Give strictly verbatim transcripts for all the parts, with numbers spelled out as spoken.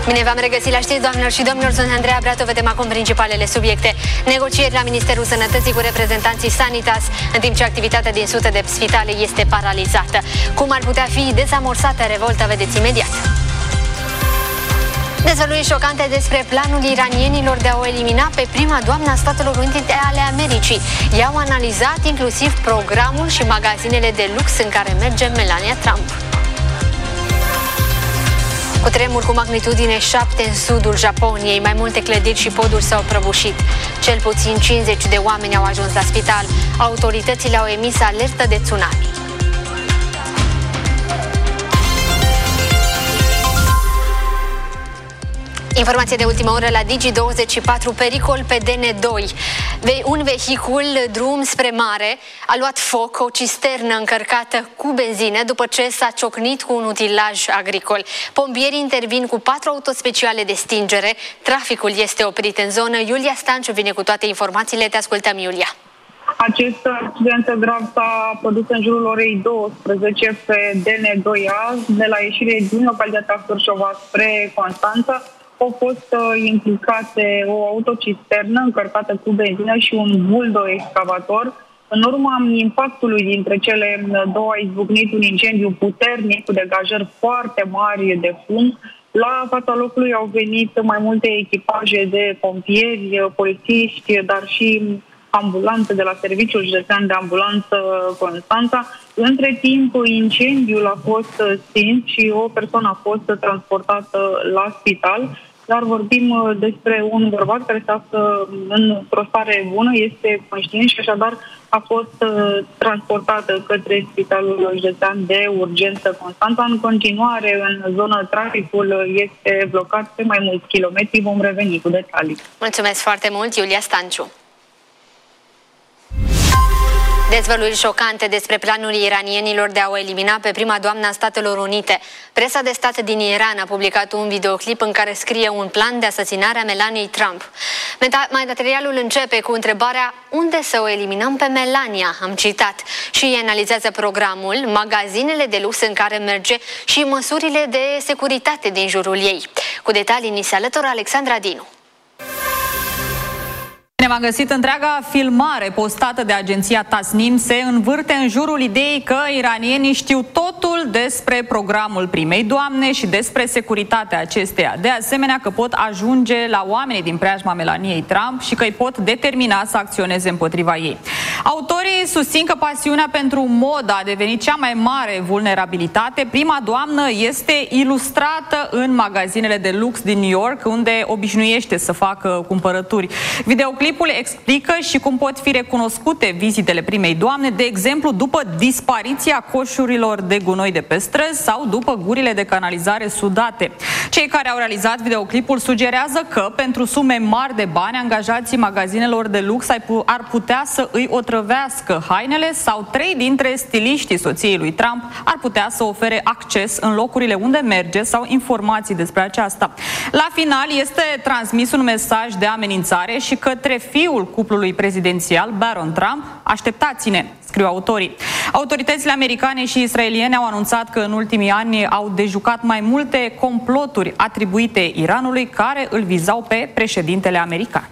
Bine v-am regăsit la știri, doamnelor și domnilor, sunt Andreea Bratu, vedem acum principalele subiecte. Negocieri la Ministerul Sănătății cu reprezentanții Sanitas, în timp ce activitatea din sute de spitale este paralizată. Cum ar putea fi dezamorsată revolta, vedeți imediat. Dezvăluiri șocante despre planul iranienilor de a o elimina pe prima doamnă a Statelor Unite ale Americii. I-au analizat inclusiv programul și magazinele de lux în care merge Melania Trump. Cu tremur cu magnitudine șapte în sudul Japoniei, mai multe clădiri și poduri s-au prăbușit. Cel puțin cincizeci de oameni au ajuns la spital. Autoritățile au emis alertă de tsunami. Informație de ultimă oră la Digi douăzeci și patru, pericol pe D N doi. Un vehicul drum spre mare a luat foc, o cisternă încărcată cu benzină după ce s-a ciocnit cu un utilaj agricol. Pompierii intervin cu patru autospeciale de stingere. Traficul este oprit în zonă. Iulia Stanciu vine cu toate informațiile. Te ascultăm, Iulia. Acest accident grav s-a produs în jurul orei douăsprezece pe D N doi A, de la ieșire din localitatea Cârșova spre Constanța. Au fost uh, implicate o autocisternă încărcată cu benzină și un buldo-excavator. În urma impactului dintre cele două a izbucnit un incendiu puternic cu degajări foarte mari de fum. La fața locului au venit mai multe echipaje de pompieri, polițiști, dar și ambulanțe de la Serviciul Județean de Ambulanță Constanța. Între timp, incendiul a fost stins și o persoană a fost transportată la spital. Dar vorbim despre un bărbat care se află într-o stare bună, este conștient și așadar a fost transportată către Spitalul Județean de Urgență Constanța. În continuare, în zonă, traficul este blocat pe mai mulți kilometri. Vom reveni cu detalii. Mulțumesc foarte mult, Iulia Stanciu. Dezvăluiri șocante despre planul iranienilor de a o elimina pe prima doamnă a Statelor Unite. Presa de stat din Iran a publicat un videoclip în care scrie un plan de asasinare a Melaniei Trump. Materialul începe cu întrebarea: unde să o eliminăm pe Melania? Am citat. Și analizează programul, magazinele de lux în care merge și măsurile de securitate din jurul ei. Cu detalii ni se alătură Alexandra Dinu. Ne-am găsit întreaga filmare postată de agenția Tasnim se învârte în jurul ideii că iranienii știu totul despre programul primei doamne și despre securitatea acesteia. De asemenea că pot ajunge la oamenii din preajma Melaniei Trump și că îi pot determina să acționeze împotriva ei. Autorii susțin că pasiunea pentru modă a devenit cea mai mare vulnerabilitate. Prima doamnă este ilustrată în magazinele de lux din New York, unde obișnuiește să facă cumpărături. Videoclipul explică și cum pot fi recunoscute vizitele primei doamne, de exemplu după dispariția coșurilor de gunoi de pe străzi sau după gurile de canalizare sudate. Cei care au realizat videoclipul sugerează că pentru sume mari de bani, angajații magazinelor de lux ar putea să îi otrăvească hainele sau trei dintre stiliștii soției lui Trump ar putea să ofere acces în locurile unde merge sau informații despre aceasta. La final este transmis un mesaj de amenințare și către fiul cuplului prezidențial, Baron Trump: așteptați-ne, scriu autorii. Autoritățile americane și israeliene au anunțat că în ultimii ani au dejucat mai multe comploturi atribuite Iranului care îl vizau pe președintele american.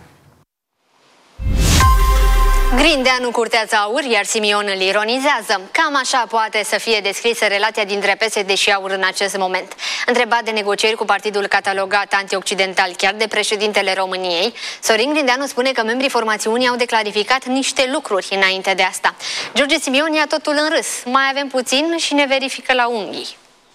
Grindeanu curtează aur, iar Simion îl ironizează. Cam așa poate să fie descrisă relația dintre P S D și aur în acest moment. Întrebat de negocieri cu partidul catalogat antioccidental chiar de președintele României, Sorin Grindeanu spune că membrii formațiunii au declarificat niște lucruri înainte de asta. George Simion ia totul în râs. Mai avem puțin și ne verifică la unghii.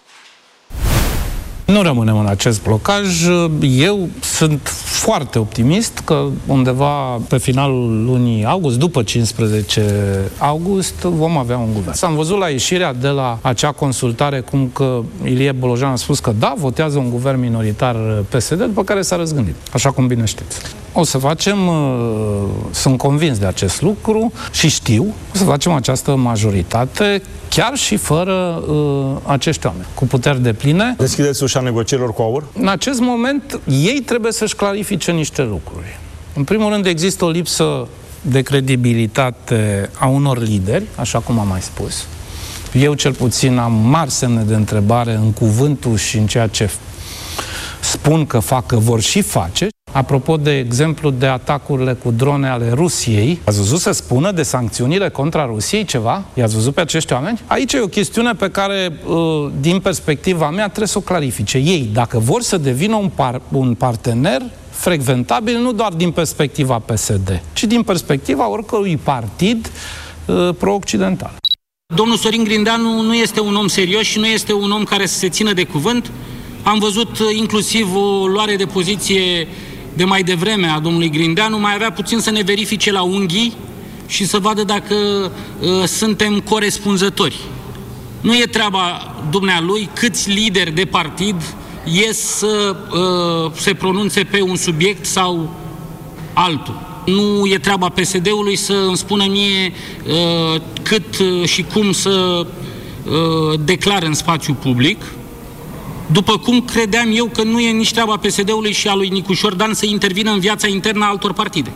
Nu rămânem în acest blocaj. Eu sunt foarte optimist că undeva pe finalul lunii august, după cincisprezece august, vom avea un guvern. S-am văzut la ieșirea de la acea consultare cum că Ilie Bolojan a spus că da, votează un guvern minoritar P S D, după care s-a răzgândit, așa cum bine știți. O să facem, sunt convins de acest lucru și știu, o să facem această majoritate chiar și fără uh, acești oameni, cu puteri depline. Deschideți ușa negocierilor cu aur? În acest moment, ei trebuie să-și clarifice niște lucruri. În primul rând, există o lipsă de credibilitate a unor lideri, așa cum am mai spus. Eu, cel puțin, am mari semne de întrebare în cuvântul și în ceea ce spun că fac, că vor și face. Apropo de exemplu de atacurile cu drone ale Rusiei, ați văzut să spună de sancțiunile contra Rusiei ceva? I-ați văzut pe acești oameni? Aici e o chestiune pe care, din perspectiva mea, trebuie să o clarifice ei. Dacă vor să devină un, par- un partener frecventabil, nu doar din perspectiva P S D, ci din perspectiva oricărui partid uh, pro-occidental. Domnul Sorin Grindeanu nu este un om serios și nu este un om care să se țină de cuvânt. Am văzut inclusiv o luare de poziție de mai devreme a domnului Grindeanu, mai avea puțin să ne verifice la unghii și să vadă dacă uh, suntem corespunzători. Nu e treaba dumnealui câți lideri de partid ies să uh, se pronunțe pe un subiect sau altul. Nu e treaba P S D-ului să îmi spună mie uh, cât uh, și cum să uh, declar în spațiu public, după cum credeam eu că nu e nici treaba P S D-ului și a lui Nicușor Dan să intervină în viața internă a altor partide.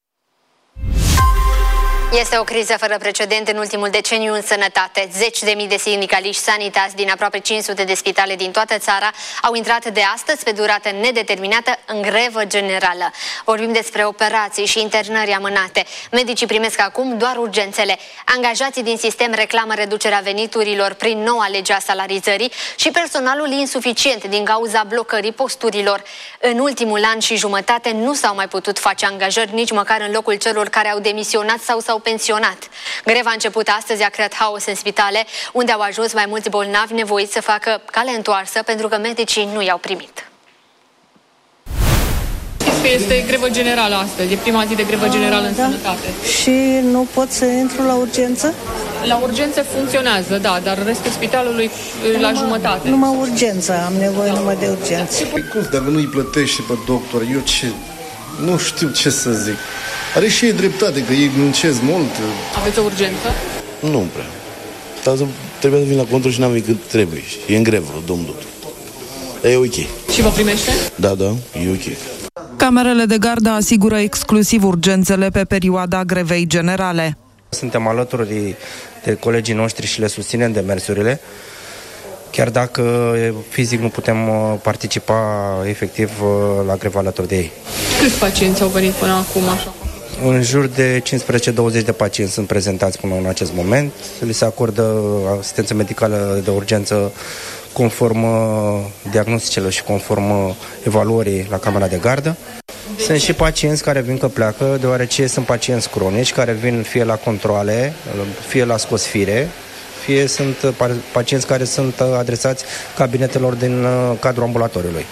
Este o criză fără precedent în ultimul deceniu în sănătate. Zeci de mii de sindicaliști sanitari din aproape cinci sute de spitale din toată țara au intrat de astăzi pe durată nedeterminată în grevă generală. Vorbim despre operații și internări amânate. Medicii primesc acum doar urgențele. Angajații din sistem reclamă reducerea veniturilor prin noua lege a salarizării și personalul insuficient din cauza blocării posturilor. În ultimul an și jumătate nu s-au mai putut face angajări nici măcar în locul celor care au demisionat sau s-au pensionat. Greva a început astăzi, a creat haos în spitale, unde au ajuns mai mulți bolnavi nevoiți să facă cale întoarsă pentru că medicii nu i-au primit. Știți că este grevă generală astăzi, e prima zi de grevă generală în da. sănătate. Și nu pot să intru la urgență? La urgență funcționează, da, dar restul spitalului numai, la jumătate. Numai urgență, am nevoie numai de urgență. Păi cum, dacă nu îi plătești pe doctor, eu ce... Nu știu ce să zic. Are și ei dreptate, că ei muncesc mult. Aveți o urgență? Nu prea. Dar trebuie să vin la control și n-am venit cât trebuie. E în grevă, domnul doctor. E ok. Și vă primește? Da, da, e ok. Camerele de gardă asigură exclusiv urgențele pe perioada grevei generale. Suntem alături de, de colegii noștri și le susținem demersurile, chiar dacă fizic nu putem participa efectiv la greva alături de ei. Câți pacienți au venit până acum așa? În jur de cincisprezece douăzeci de pacienți sunt prezentați până în acest moment. Li se acordă asistență medicală de urgență conform diagnosticelor și conform evaluării la camera de gardă. Sunt și pacienți care vin că pleacă, deoarece sunt pacienți cronici care vin fie la controale, fie la scosfire, fie sunt pacienți care sunt adresați cabinetelor din cadrul ambulatoriului.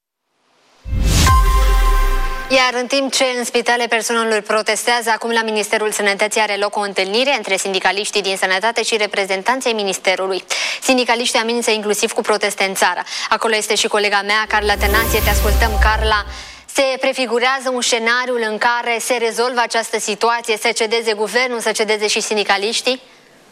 Iar în timp ce în spitale personalul protestează, acum la Ministerul Sănătății are loc o întâlnire între sindicaliștii din sănătate și reprezentanții Ministerului. Sindicaliștii amenință inclusiv cu proteste în țară. Acolo este și colega mea, Carla Tănație. Te ascultăm, Carla. Se prefigurează un scenariu în care se rezolvă această situație, să cedeze guvernul, să cedeze și sindicaliștii?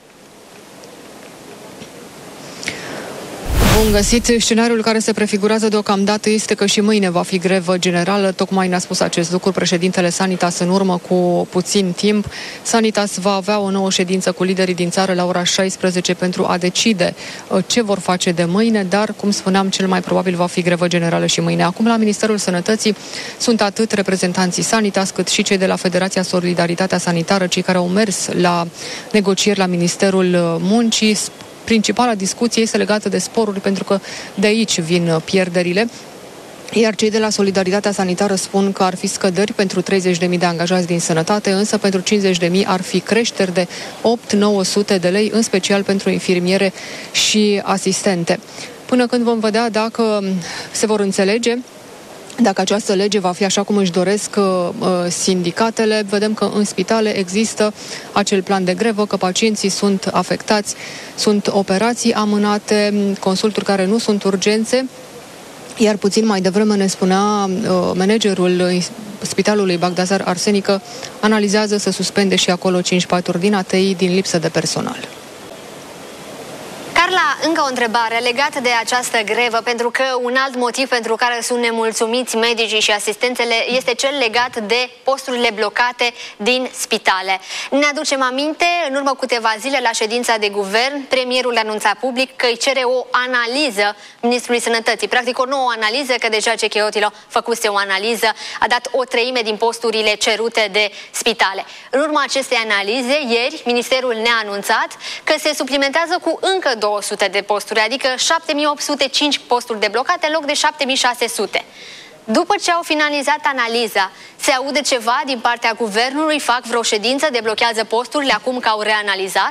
Bun găsit. Scenariul care se prefigurează deocamdată este că și mâine va fi grevă generală. Tocmai ne-a spus acest lucru președintele Sanitas în urmă cu puțin timp. Sanitas va avea o nouă ședință cu liderii din țară la ora șaisprezece pentru a decide ce vor face de mâine, dar, cum spuneam, cel mai probabil va fi grevă generală și mâine. Acum, la Ministerul Sănătății sunt atât reprezentanții Sanitas, cât și cei de la Federația Solidaritatea Sanitară, cei care au mers la negocieri la Ministerul Muncii. Principala discuție este legată de sporuri, pentru că de aici vin pierderile. Iar cei de la Solidaritatea Sanitară spun că ar fi scăderi pentru treizeci de mii de angajați din sănătate, însă pentru cincizeci de mii ar fi creșteri de opt nouă sute de lei, în special pentru infirmiere și asistente. Până când vom vedea dacă se vor înțelege, dacă această lege va fi așa cum își doresc uh, sindicatele, vedem că în spitale există acel plan de grevă, că pacienții sunt afectați, sunt operații amânate, consulturi care nu sunt urgențe, iar puțin mai devreme ne spunea uh, managerul Spitalului Bagdasar Arseni că analizează să suspende și acolo cinci paturi din A T I din lipsă de personal. Carla, încă o întrebare legată de această grevă, pentru că un alt motiv pentru care sunt nemulțumiți medicii și asistențele este cel legat de posturile blocate din spitale. Ne aducem aminte, în urmă câteva zile la ședința de guvern, premierul anunța public că îi cere o analiză ministrului Sănătății. Practic o nouă analiză, că deja Cechiotilă făcuse o analiză, a dat o treime din posturile cerute de spitale. În urma acestei analize, ieri, ministerul ne-a anunțat că se suplimentează cu încă două sute de posturi, adică șapte mii opt sute cinci posturi deblocate în loc de șapte mii șase sute. După ce au finalizat analiza, se aude ceva din partea guvernului? Fac vreo ședință, deblochează posturile acum că au reanalizat?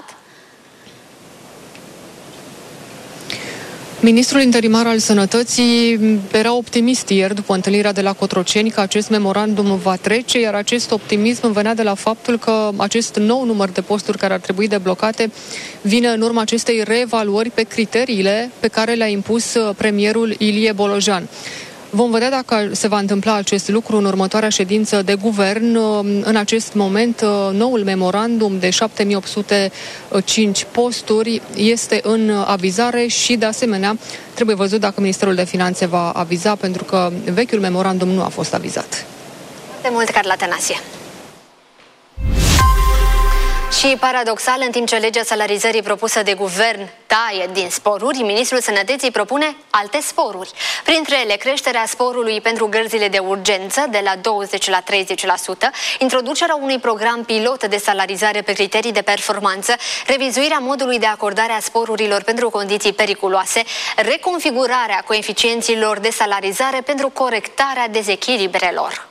Ministrul interimar al Sănătății era optimist ieri după întâlnirea de la Cotroceni că acest memorandum va trece, iar acest optimism venea de la faptul că acest nou număr de posturi care ar trebui deblocate vine în urma acestei reevaluări pe criteriile pe care le-a impus premierul Ilie Bolojan. Vom vedea dacă se va întâmpla acest lucru în următoarea ședință de guvern. În acest moment, noul memorandum de șapte mii opt sute cinci posturi este în avizare și, de asemenea, trebuie văzut dacă Ministerul de Finanțe va aviza, pentru că vechiul memorandum nu a fost avizat. De mult, Carla Tănasie. Și paradoxal, în timp ce legea salarizării propusă de guvern taie din sporuri, Ministrul Sănătății propune alte sporuri. Printre ele, creșterea sporului pentru gărzile de urgență de la douăzeci la treizeci la sută, introducerea unui program pilot de salarizare pe criterii de performanță, revizuirea modului de acordare a sporurilor pentru condiții periculoase, reconfigurarea coeficienților de salarizare pentru corectarea dezechilibrelor.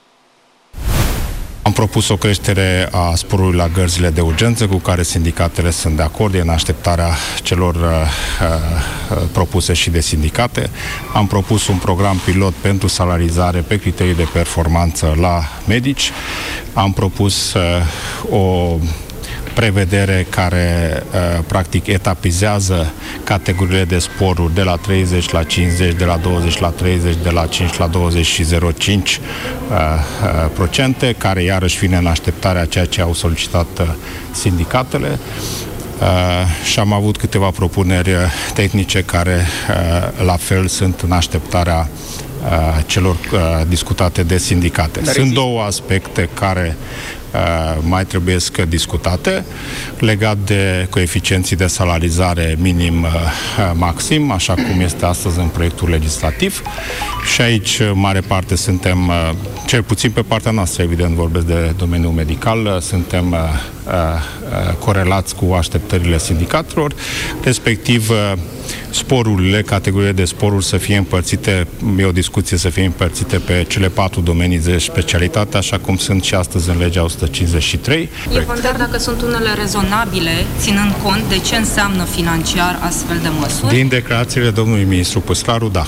Am propus o creștere a sporului la gărzile de urgență, cu care sindicatele sunt de acord, e în așteptarea celor uh, uh, propuse și de sindicate. Am propus un program pilot pentru salarizare pe criterii de performanță la medici. Am propus uh, o prevedere care uh, practic etapizează categoriile de sporuri de la treizeci la cincizeci, de la douăzeci la treizeci, de la cinci la douăzeci și zero virgulă cinci uh, uh, procente, care iarăși vine în așteptarea ceea ce au solicitat uh, sindicatele. Uh, și am avut câteva propuneri uh, tehnice care uh, la fel sunt în așteptarea uh, celor uh, discutate de sindicate. Dar sunt două aspecte care Uh, mai trebuie discutate, legat de coeficienții de salarizare minim uh, maxim, așa cum este astăzi în proiectul legislativ. Și aici, mare parte, suntem, uh, cel puțin pe partea noastră, evident, vorbesc de domeniul medical, uh, suntem uh, uh, corelați cu așteptările sindicatelor, respectiv uh, sporurile, categoriile de sporuri să fie împărțite, e o discuție să fie împărțite pe cele patru domenii de specialitate, așa cum sunt și astăzi în legea o sută cincizeci și trei. Eu vă întreb dacă sunt unele rezonabile, ținând cont de ce înseamnă financiar astfel de măsuri. Din declarațiile domnului ministru Păscaru, da.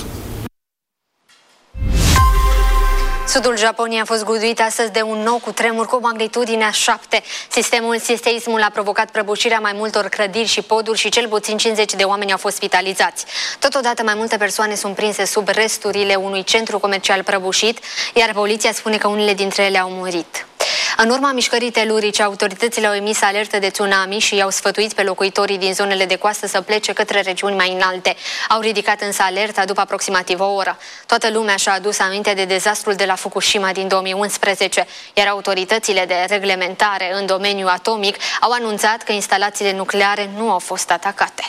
Sudul Japoniei a fost găduit astăzi de un nou cutremur cu magnitudinea șapte. Sistemul seismul a provocat prăbușirea mai multor clădiri și poduri și cel puțin cincizeci de oameni au fost spitalizați. Totodată mai multe persoane sunt prinse sub resturile unui centru comercial prăbușit, iar poliția spune că unele dintre ele au murit. În urma mișcării telurice, autoritățile au emis alertă de tsunami și i-au sfătuit pe locuitorii din zonele de coastă să plece către regiuni mai înalte. Au ridicat însă alerta după aproximativ o oră. Toată lumea și-a adus aminte de dezastrul de la Fukushima din două mii unsprezece, iar autoritățile de reglementare în domeniul atomic au anunțat că instalațiile nucleare nu au fost atacate.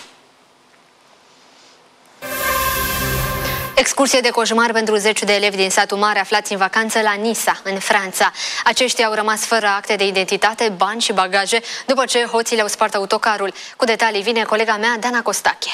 Excursie de coșmar pentru zeci de elevi din satul mare aflați în vacanță la Nisa, în Franța. Aceștia au rămas fără acte de identitate, bani și bagaje după ce hoții le-au spart autocarul. Cu detalii vine colega mea, Dana Costache.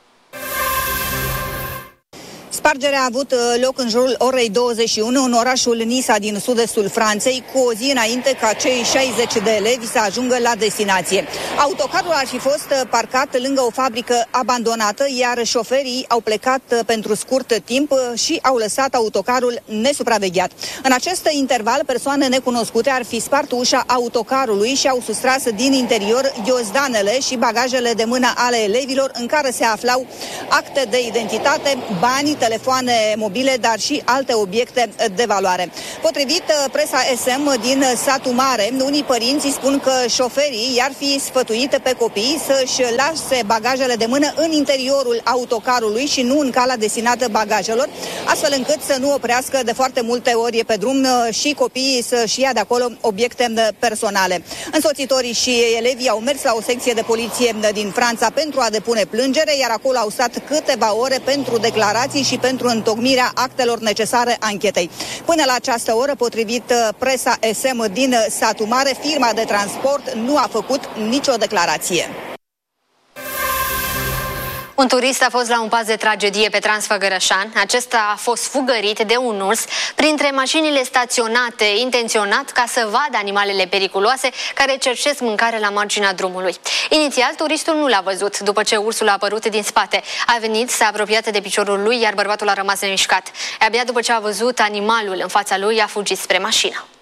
Spargerea a avut loc în jurul orei douăzeci și unu în orașul Nisa din sud-estul Franței, cu o zi înainte ca cei șaizeci de elevi să ajungă la destinație. Autocarul ar fi fost parcat lângă o fabrică abandonată, iar șoferii au plecat pentru scurt timp și au lăsat autocarul nesupravegheat. În acest interval, persoane necunoscute ar fi spart ușa autocarului și au sustras din interior ghiozdanele și bagajele de mână ale elevilor, în care se aflau acte de identitate, bani, telefoane mobile, dar și alte obiecte de valoare. Potrivit presa S M din satul Mare, unii părinți spun că șoferii i-ar fi sfătuit pe copii să-și lase bagajele de mână în interiorul autocarului și nu în cala destinată bagajelor, astfel încât să nu oprească de foarte multe ori pe drum și copiii să-și ia de acolo obiecte personale. Însoțitorii și elevii au mers la o secție de poliție din Franța pentru a depune plângere, iar acolo au stat câteva ore pentru declarații și pentru întocmirea actelor necesare anchetei. Până la această oră, potrivit presa S M din satul Mare, firma de transport nu a făcut nicio declarație. Un turist a fost la un pas de tragedie pe Transfăgărășan. Acesta a fost fugărit de un urs printre mașinile staționate intenționat ca să vadă animalele periculoase care cerșesc mâncare la marginea drumului. Inițial, turistul nu l-a văzut. După ce ursul a apărut din spate, a venit, s-a apropiat de piciorul lui, iar bărbatul a rămas nemișcat. Abia după ce a văzut animalul în fața lui, a fugit spre mașină.